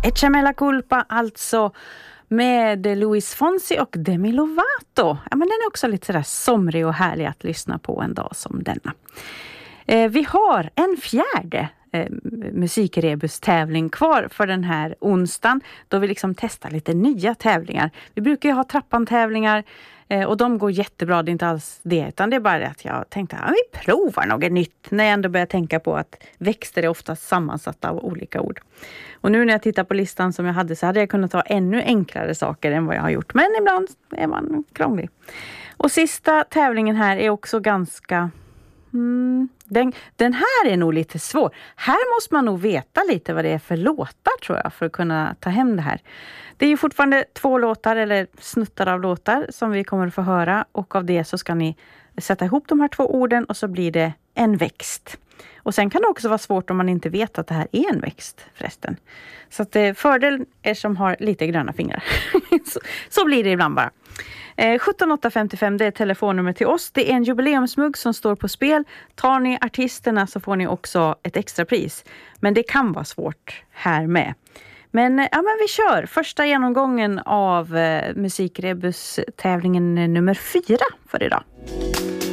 Echa me la culpa alltså med Luis Fonsi och Demi Lovato. Ja, men den är också lite sådär somrig och härlig att lyssna på en dag som denna. Vi har en fjärde musikrebus-tävling kvar för den här onsdagen. Då vi liksom testar lite nya tävlingar. Vi brukar ju ha trappan-tävlingar och de går jättebra. Det är inte alls det, utan det är bara att jag tänkte att vi provar något nytt. När jag ändå börjar tänka på att växter är ofta sammansatta av olika ord. Och nu när jag tittar på listan som jag hade så hade jag kunnat ta ännu enklare saker än vad jag har gjort. Men ibland är man krånglig. Och sista tävlingen här är också ganska... Den här är nog lite svår. Här måste man nog veta lite vad det är för låtar tror jag för att kunna ta hem det här. Det är ju fortfarande 2 låtar eller snuttar av låtar som vi kommer att få höra. Och av det så ska ni sätta ihop de här 2 orden och så blir det en växt. Och sen kan det också vara svårt om man inte vet att det här är en växt förresten. Så att fördel är som har lite gröna fingrar. så blir det ibland bara. 17855 det är telefonnummer till oss. Det är en jubileumsmugg som står på spel. Tar ni artisterna så får ni också ett extra pris. Men det kan vara svårt här med. Men vi kör första genomgången av musikrebus tävlingen nummer 4 för idag.